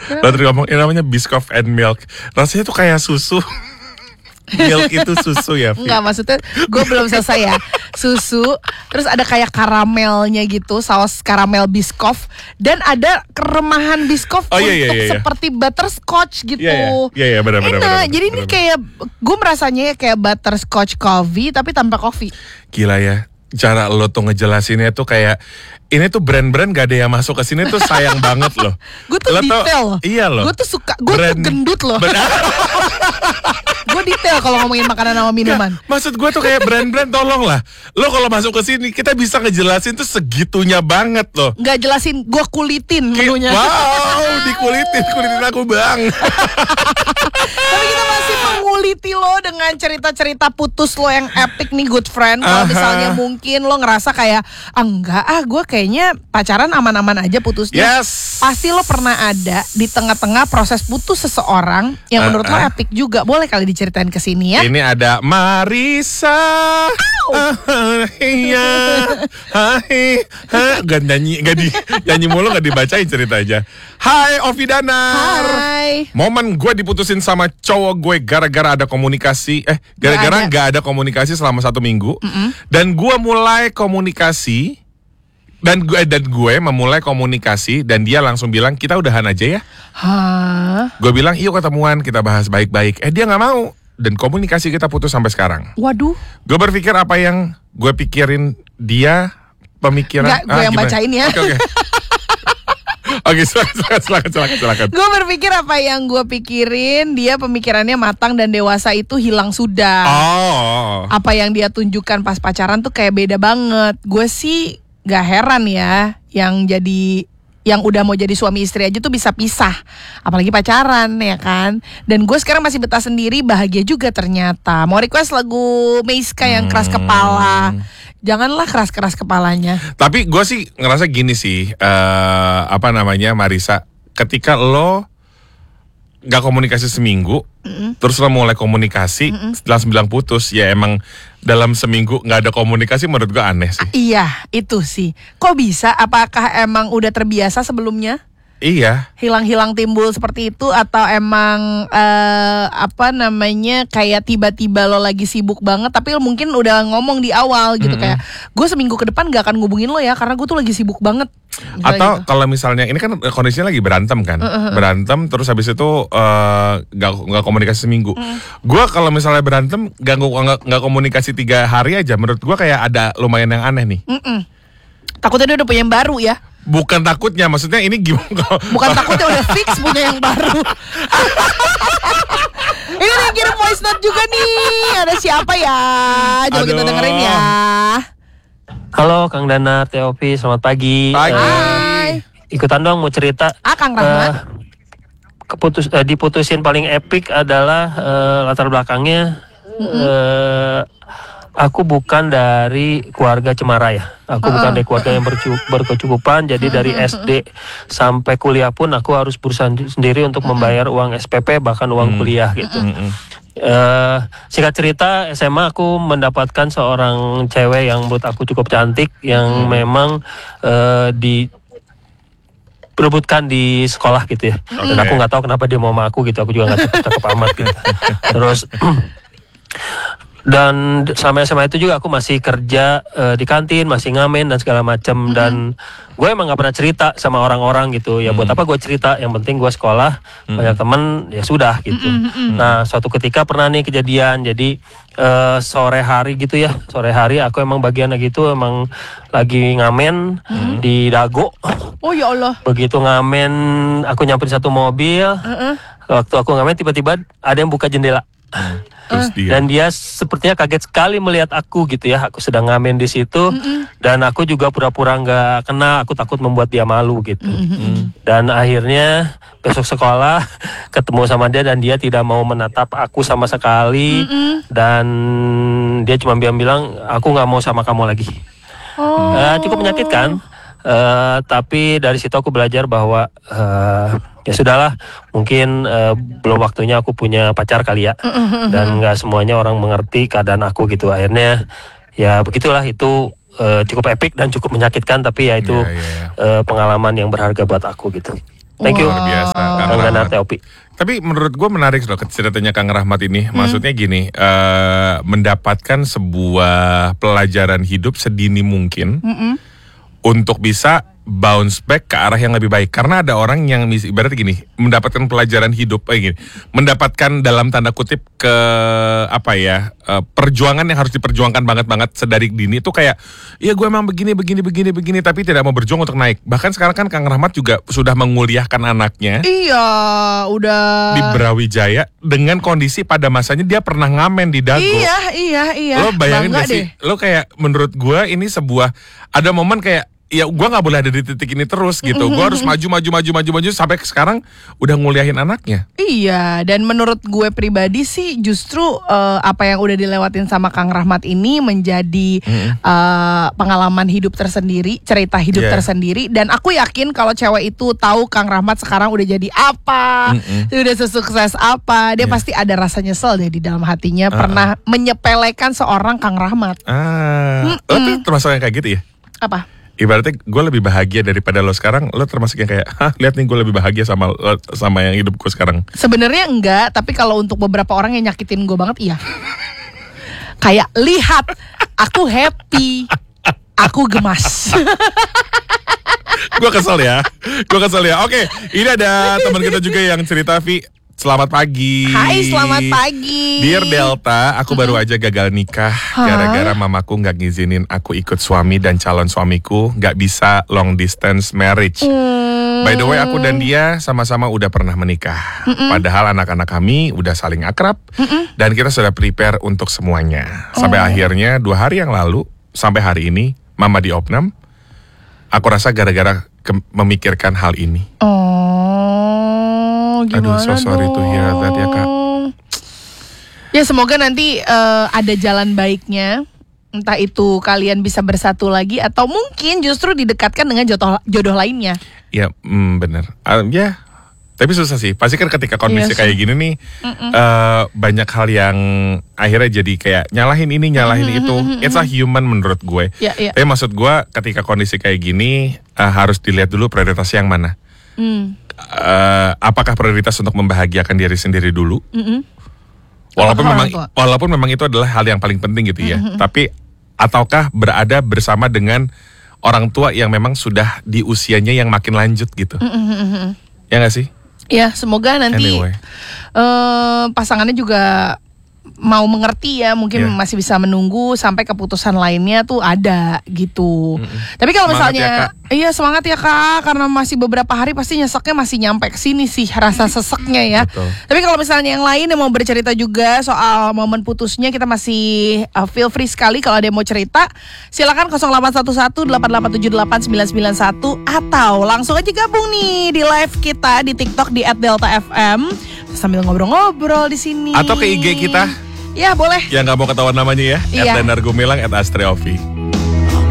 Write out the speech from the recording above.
Lo tadi ngomong yang namanya Biscoff and Milk. Rasanya tuh kayak susu. Milk itu susu ya, Vi? Enggak, maksudnya gue belum selesai ya. Susu, terus ada kayak karamelnya gitu, saus karamel Biscoff, dan ada keremahan Biscoff seperti butterscotch gitu. Iya, benar. Jadi ini kayak gue merasanya kayak butterscotch coffee tapi tanpa kopi. Gila ya, cara lo tuh ngejelasinnya tuh kayak ini tuh brand-brand gak ada yang masuk ke sini tuh sayang banget loh. Gue tuh detail loh. Iya loh. Gue tuh suka, gue tuh gendut loh. Gue detail kalau ngomongin makanan sama minuman. Maksud gue tuh kayak brand-brand tolong lah. Lo kalau masuk ke sini kita bisa ngejelasin tuh segitunya banget loh. Nggak jelasin, gue kulitin menunya. Wow, kulitin aku bang. Tapi kita masih menguliti lo dengan cerita-cerita putus lo yang epic nih, good friend. Kalau misalnya mungkin lo ngerasa kayak gue kayaknya pacaran aman-aman aja putusnya. Yes. Pasti lo pernah ada di tengah-tengah proses putus seseorang yang menurut lo epic juga. Boleh kali diceritain ke sini ya. Ini ada Marisa. Iya. Gak nyanyi mulu, gak dibacain cerita aja. Hai Ovi Danar. Hai. Momen gue diputusin sama cowok gue gara-gara ada komunikasi. Gara-gara gak ada komunikasi selama 1 minggu. Dan gue mulai komunikasi. Dan gue memulai komunikasi dan dia langsung bilang kita udahan aja ya. Gue bilang yuk ketemuan kita bahas baik-baik. Dia nggak mau dan komunikasi kita putus sampai sekarang. Waduh. Gue berpikir apa yang gue pikirin dia pemikiran. Nggak, gue yang gimana? bacain ya. Oke, silakan. Gue berpikir apa yang gue pikirin dia pemikirannya matang dan dewasa itu hilang sudah. Apa yang dia tunjukkan pas pacaran tuh kayak beda banget. Gue sih gak heran ya yang udah mau jadi suami istri aja tuh bisa pisah, apalagi pacaran ya kan. Dan gue sekarang masih betah sendiri, bahagia juga ternyata. Mau request lagu Meiska yang keras kepala. Janganlah keras-keras kepalanya. Tapi gue sih ngerasa gini sih, Marisa, ketika lo gak komunikasi seminggu, terus lo mulai komunikasi setelah 9 putus, ya emang dalam seminggu gak ada komunikasi menurut gue aneh sih. Iya, itu sih. Kok bisa? Apakah emang udah terbiasa sebelumnya? Iya. Hilang-hilang timbul seperti itu atau emang kayak tiba-tiba lo lagi sibuk banget tapi lo mungkin udah ngomong di awal gitu kayak gue seminggu ke depan gak akan ngubungin lo ya karena gue tuh lagi sibuk banget. Misalnya atau gitu. Kalau misalnya ini kan kondisinya lagi berantem kan, berantem terus habis itu gak komunikasi seminggu. Gue kalau misalnya berantem gak komunikasi 3 hari aja, menurut gue kayak ada lumayan yang aneh nih. Takutnya dia udah punya yang baru ya. Bukan takutnya, maksudnya ini gimana? Bukan takutnya udah fix punya yang baru. Ini ada yang kirim voice note juga nih. Ada siapa ya? Coba kita dengerin ya. Halo Kang Danar, Teopi, selamat pagi. Hai. Ikutan dong mau cerita. Kang Rahmat. Diputusin paling epic adalah latar belakangnya. Aku bukan dari keluarga cemara ya. Aku bukan dari keluarga yang berkecukupan. Jadi dari SD sampai kuliah pun aku harus berusaha sendiri untuk membayar uang SPP bahkan uang kuliah gitu. Singkat cerita, SMA aku mendapatkan seorang cewek yang menurut aku cukup cantik, yang memang diperebutkan di sekolah gitu ya. Dan aku nggak tahu kenapa dia mau sama aku gitu. Aku juga nggak cakep amat gitu. Terus dan selama SMA itu juga aku masih kerja di kantin, masih ngamen dan segala macam. Dan gue emang gak pernah cerita sama orang-orang gitu. Ya buat apa gue cerita, yang penting gue sekolah, banyak temen, ya sudah gitu. Nah suatu ketika pernah nih kejadian. Jadi sore hari gitu ya, sore hari aku emang bagiannya gitu, emang lagi ngamen di Dago. Oh ya Allah. Begitu ngamen, aku nyamperin satu mobil. Waktu aku ngamen tiba-tiba ada yang buka jendela. Dan dia sepertinya kaget sekali melihat aku gitu ya. Aku sedang ngamen di situ dan aku juga pura-pura nggak kenal. Aku takut membuat dia malu gitu. Dan akhirnya besok sekolah ketemu sama dia dan dia tidak mau menatap aku sama sekali. Dan dia cuma bilang aku nggak mau sama kamu lagi. Cukup menyakitkan. Tapi dari situ aku belajar bahwa ya sudahlah, mungkin belum waktunya aku punya pacar kali ya. Dan gak semuanya orang mengerti keadaan aku gitu. Akhirnya ya begitulah, itu cukup epic dan cukup menyakitkan. Tapi ya itu pengalaman yang berharga buat aku gitu. Thank you. Luar biasa, Kang Kang Rahmat. Nana Opi. Tapi menurut gue menarik loh ceritanya Kang Rahmat ini. Maksudnya gini, mendapatkan sebuah pelajaran hidup sedini mungkin untuk bisa bounce back ke arah yang lebih baik. Karena ada orang yang ibaratnya gini, mendapatkan pelajaran hidup gini, mendapatkan dalam tanda kutip perjuangan yang harus diperjuangkan banget sedari dini itu kayak, ya gue emang begini, tapi tidak mau berjuang untuk naik. Bahkan sekarang kan Kang Rahmat juga sudah menguliahkan anaknya. Iya, udah di Brawijaya dengan kondisi pada masanya dia pernah ngamen di Dago. Iya. Lo bayangin Bangga gak sih? Lo kayak menurut gue ini sebuah, ada momen kayak, ya gue gak boleh ada di titik ini terus gitu. Gue harus maju sampai sekarang udah nguliahin anaknya. Iya, dan menurut gue pribadi sih justru apa yang udah dilewatin sama Kang Rahmat ini menjadi pengalaman hidup tersendiri, cerita hidup tersendiri. Dan aku yakin kalau cewek itu tahu Kang Rahmat sekarang udah jadi apa, udah sesukses apa, dia pasti ada rasa nyesel deh di dalam hatinya pernah menyepelekan seorang Kang Rahmat. Lo tuh termasuk yang kayak gitu ya? Apa? Ibaratnya gue lebih bahagia daripada lo sekarang. Lo termasuk yang kayak, lihat nih gue lebih bahagia sama yang hidup gue sekarang. Sebenarnya enggak, tapi kalau untuk beberapa orang yang nyakitin gue banget, iya. Kayak, lihat, aku happy, aku gemas. Gue kesel ya. Oke, ini ada teman kita juga yang cerita, Vi. Selamat pagi. Hai, selamat pagi. Dear Delta, aku baru aja gagal nikah gara-gara mamaku gak ngizinin aku ikut suami dan calon suamiku gak bisa long distance marriage. By the way, aku dan dia sama-sama udah pernah menikah. Padahal anak-anak kami udah saling akrab dan kita sudah prepare untuk semuanya. Sampai akhirnya 2 hari yang lalu sampai hari ini mama diopnam. Aku rasa gara-gara memikirkan hal ini. Gimana Aduh, so sorry to hear that ya Kak. Ya semoga nanti ada jalan baiknya. Entah itu kalian bisa bersatu lagi atau mungkin justru didekatkan dengan jodoh lainnya. Ya, bener. Ya, tapi susah sih. Pasti kan ketika kondisi kayak gini nih, banyak hal yang akhirnya jadi kayak nyalahin ini, nyalahin itu. It's a human menurut gue. Tapi maksud gue ketika kondisi kayak gini harus dilihat dulu prioritasnya yang mana. Apakah prioritas untuk membahagiakan diri sendiri dulu? Walaupun memang itu adalah hal yang paling penting gitu ya. Tapi ataukah berada bersama dengan orang tua yang memang sudah di usianya yang makin lanjut gitu. Ya gak sih? Ya semoga nanti pasangannya juga mau mengerti ya, mungkin masih bisa menunggu sampai keputusan lainnya tuh ada gitu. Tapi kalau misalnya semangat ya Kak, karena masih beberapa hari pasti nyeseknya masih nyampe ke sini sih rasa seseknya ya. Tapi kalau misalnya yang lain yang mau bercerita juga soal momen putusnya, kita masih feel free sekali kalau ada yang mau cerita. Silakan 0811-8878-991 atau langsung aja gabung nih di live kita di TikTok di @deltafm sambil ngobrol-ngobrol di sini. Atau ke IG kita. Ya boleh. Yang gak mau ketahuan namanya ya. Iya. @danargumilang @astreovi.